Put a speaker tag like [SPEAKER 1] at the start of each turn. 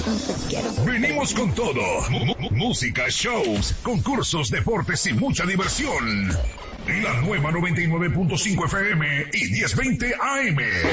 [SPEAKER 1] Te quiero.
[SPEAKER 2] Venimos con todo. Música, shows, concursos, deportes y mucha diversión. La nueva 99.5 FM y 1020 AM.